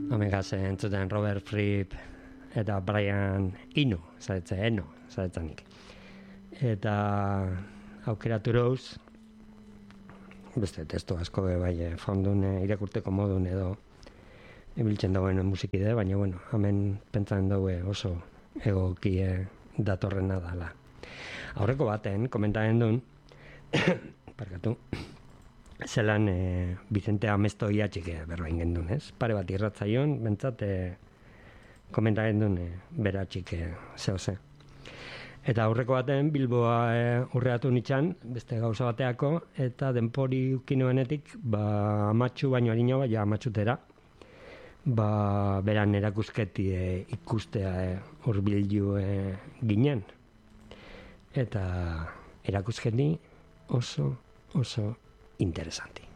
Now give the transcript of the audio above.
Omegaz entzuten Robert Fripp eta Brian Eno, zaretzanik. Eta aukeratu rouz, beste testu asko bai, fondun irakurteko modun edo ibiltzen dagoen musikide, baina bueno, hemen pentsan daue oso egokie datorrena dala. Aurreko baten, komentaren duen, parkatu, zelan Vicente Amesto iatxik berbain gendun, ez? Pare bat irratzaion, bentsat komentaren duen beratxik zehose. Eta aurreko baten Bilboa urreatu nitxan, beste gauza bateako, eta denpori ukinoenetik, amatxu baino harino, ja amatxutera, beran erakusketi ikustea hurbildu ginen. Eta erakusketi oso interesanti.